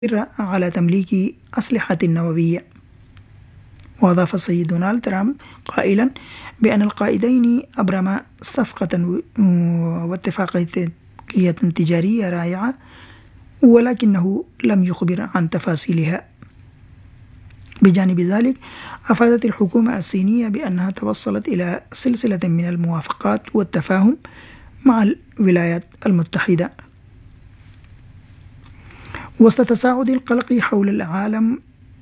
على تمليك أسلحة نووية. وأضاف السيد دونالد ترامب قائلا بأن القائدين أبرما صفقة واتفاقية تجارية رائعة، ولكنه لم يخبر عن تفاصيلها. بجانب ذلك، أفادت الحكومة الصينية بأنها توصلت إلى سلسلة من الموافقات والتفاهم مع الولايات المتحدة. وسط تصاعد القلق حول العالم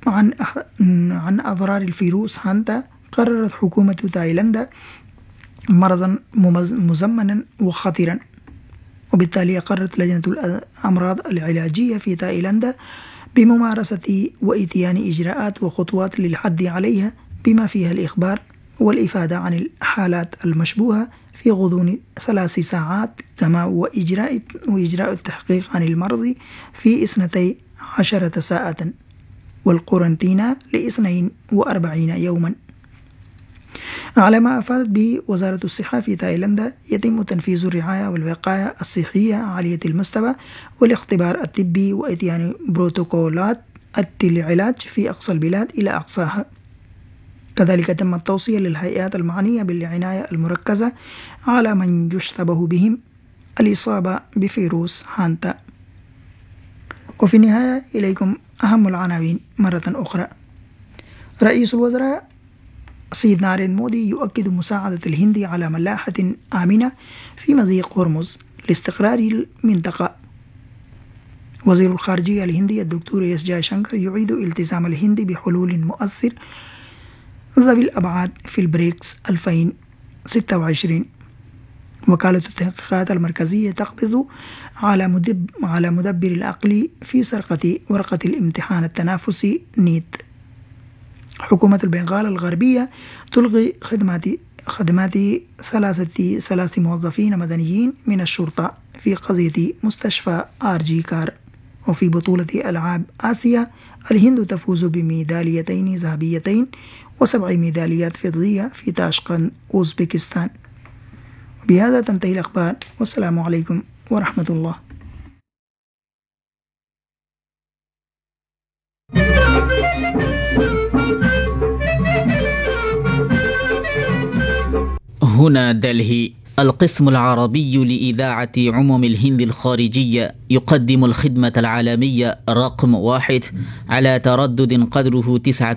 عن أضرار الفيروس هانتا، قررت حكومة تايلاندا مرضا مزمنا وخطيرا، وبالتالي أقرت لجنة الأمراض العلاجية في تايلاندا بممارسة وإتيان إجراءات وخطوات للحد عليها، بما فيها الإخبار والإفادة عن الحالات المشبوهة في غضون 3 ساعات، كما وإجراء التحقيق عن المرض في 12 ساعة، والقرنطينة ل42 يوما. على ما أفادت به وزارة الصحة في تايلاندا، يتم تنفيذ الرعاية والوقاية الصحية عالية المستوى والاختبار الطبي وإتيان بروتوكولات العلاج في أقصى البلاد إلى أقصاها. كذلك تم التوصية للهيئات المعنية بالعناية المركزة على من يشتبه بهم الإصابة بفيروس هانتا. وفي النهاية إليكم أهم العناوين مرة أخرى. رئيس الوزراء السيد ناريندرا مودي يؤكد مساعدة الهند على ملاحة آمنة في مضيق هرمز لاستقرار المنطقة. وزير الخارجية الهندي الدكتور اس جايشنكر يعيد التزام الهند بحلول مؤثر ذوي الأبعاد في البريكس 2026. وكالة التحقيقات المركزية تقبض على مدبر العقل في سرقة ورقة الامتحان التنافسي نيت. حكومة البنغال الغربية تلغي خدمات 3 موظفين مدنيين من الشرطة في قضية مستشفى RG كار. وفي بطولة ألعاب آسيا، الهند تفوز بميداليتين ذهبيتين و7 ميداليات فضية في تاشقند أوزبكستان. بهذا تنتهي الأخبار، والسلام عليكم ورحمة الله. هنا دلهي. القسم العربي لإذاعة عموم الهند الخارجية يقدم الخدمة العالمية رقم 1 على تردد قدره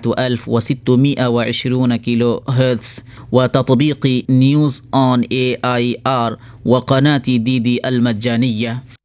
9620 كيلو هرتز، وتطبيق نيوز آن AIR وقناة DD المجانية.